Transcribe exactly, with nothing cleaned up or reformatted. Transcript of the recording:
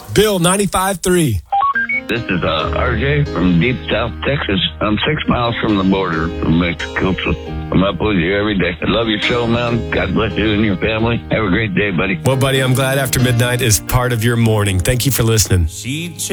Bill, ninety-five three. This is uh, R J from deep South Texas. I'm six miles from the border from Mexico, so I'm up with you every day. I love your show, man. God bless you and your family. Have a great day, buddy. Well, buddy, I'm glad After Midnight is part of your morning. Thank you for listening. She